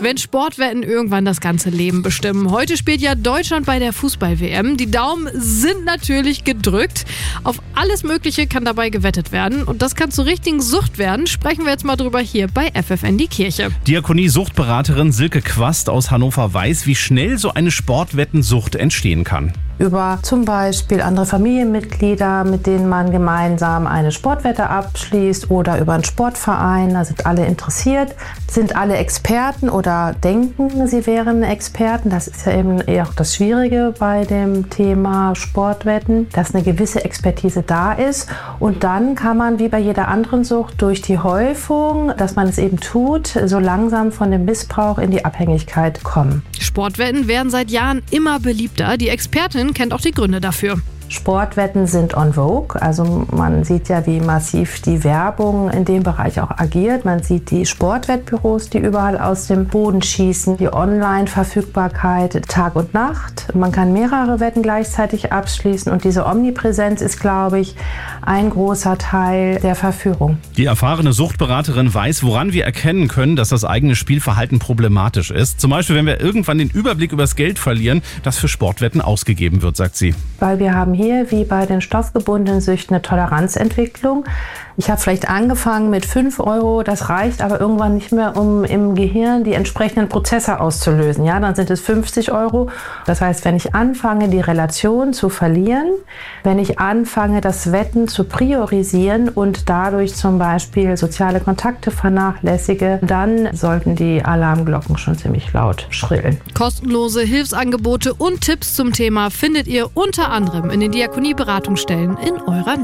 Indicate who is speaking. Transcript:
Speaker 1: Wenn Sportwetten irgendwann das ganze Leben bestimmen. Heute spielt ja Deutschland bei der Fußball-WM. Die Daumen sind natürlich gedrückt. Auf alles Mögliche kann dabei gewettet werden. Und das kann zur richtigen Sucht werden. Sprechen wir jetzt mal drüber hier bei FFN die Kirche.
Speaker 2: Diakonie-Suchtberaterin Silke Quast aus Hannover weiß, wie schnell so eine Sportwettensucht entstehen kann.
Speaker 3: Über zum Beispiel andere Familienmitglieder, mit denen man gemeinsam eine Sportwette abschließt oder über einen Sportverein. Da sind alle interessiert, sind alle Experten oder denken, sie wären Experten. Das ist ja eben eher auch das Schwierige bei dem Thema Sportwetten, dass eine gewisse Expertise da ist. Und dann kann man wie bei jeder anderen Sucht durch die Häufung, dass man es eben tut, so langsam von dem Missbrauch in die Abhängigkeit kommen.
Speaker 1: Sportwetten werden seit Jahren immer beliebter. Die Expertin kennt auch die Gründe dafür.
Speaker 3: Sportwetten sind en vogue, also man sieht ja, wie massiv die Werbung in dem Bereich auch agiert. Man sieht die Sportwettbüros, die überall aus dem Boden schießen, die Online-Verfügbarkeit Tag und Nacht. Man kann mehrere Wetten gleichzeitig abschließen und diese Omnipräsenz ist, glaube ich, ein großer Teil der Verführung.
Speaker 2: Die erfahrene Suchtberaterin weiß, woran wir erkennen können, dass das eigene Spielverhalten problematisch ist. Zum Beispiel, wenn wir irgendwann den Überblick über das Geld verlieren, das für Sportwetten ausgegeben wird, sagt sie.
Speaker 3: Weil wir haben hier, wie bei den stoffgebundenen Süchten, eine Toleranzentwicklung. Ich habe vielleicht angefangen mit 5 Euro, das reicht aber irgendwann nicht mehr, um im Gehirn die entsprechenden Prozesse auszulösen. Ja, dann sind es 50 Euro. Das heißt, wenn ich anfange, die Relation zu verlieren, wenn ich anfange, das Wetten zu priorisieren und dadurch zum Beispiel soziale Kontakte vernachlässige, dann sollten die Alarmglocken schon ziemlich laut schrillen.
Speaker 1: Kostenlose Hilfsangebote und Tipps zum Thema findet ihr unter anderem in den Diakonie-Beratungsstellen in eurer Nähe.